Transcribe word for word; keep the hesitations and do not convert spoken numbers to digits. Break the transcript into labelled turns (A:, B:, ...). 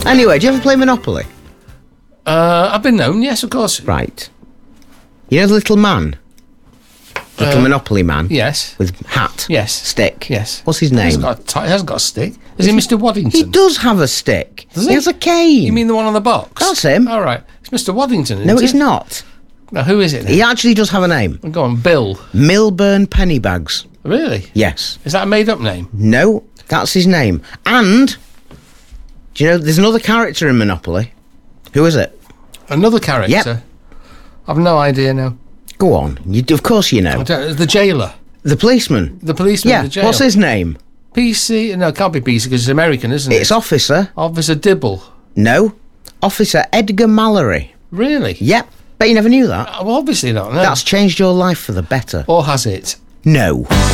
A: Anyway, do you ever play Monopoly?
B: Uh, I've been known, yes, of course.
A: Right. You know the little man? Little
B: Uh,
A: Monopoly man?
B: Yes.
A: With hat?
B: Yes.
A: Stick?
B: Yes.
A: What's his
B: He
A: name?
B: hasn't got a, t- he hasn't got a stick. Is he Mister Waddington?
A: He does have a stick.
B: Does
A: he?
B: he?
A: has a cane.
B: You mean the one on the box?
A: That's him.
B: All right. It's Mister Waddington, isn't
A: No,
B: it?
A: it's not.
B: Now, who is it then?
A: He actually does have a name.
B: Go on, Bill.
A: Milburn Pennybags.
B: Really?
A: Yes.
B: Is that a made-up name?
A: No, that's his name. And, do you know, there's another character in Monopoly. Who is it?
B: Another character?
A: Yep.
B: I've no idea now.
A: Go on. You, of course you know.
B: I don't- The jailer.
A: The policeman.
B: The policeman
A: Yeah,
B: in the jail.
A: what's his name?
B: P C? No, it can't be P C because it's American, isn't it?
A: It's Officer.
B: Officer Dibble.
A: No. Officer Edgar Mallory.
B: Really?
A: Yep. Bet you never knew that.
B: Uh, Well, obviously not, no.
A: That's changed your life for the better.
B: Or has it?
A: No.